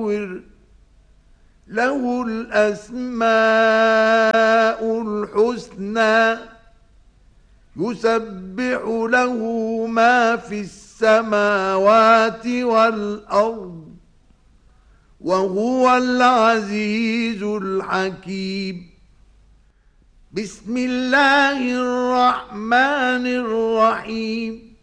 مصور له الأسماء الحسنى يسبح له ما في السماوات والأرض وهو العزيز الحكيم. بسم الله الرحمن الرحيم.